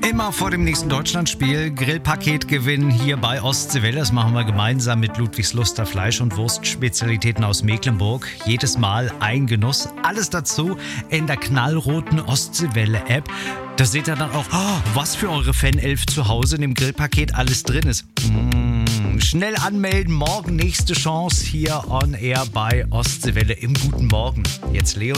Immer vor dem nächsten Deutschlandspiel Grillpaket gewinnen hier bei Ostseewelle. Das machen wir gemeinsam mit Ludwigsluster Fleisch- und Wurstspezialitäten aus Mecklenburg. Jedes Mal ein Genuss. Alles dazu in der knallroten Ostseewelle-App. Da seht ihr dann auch, was für eure Fanelf zu Hause in dem Grillpaket alles drin ist. Schnell anmelden, morgen nächste Chance hier on air bei Ostseewelle im Guten Morgen. Jetzt Leo.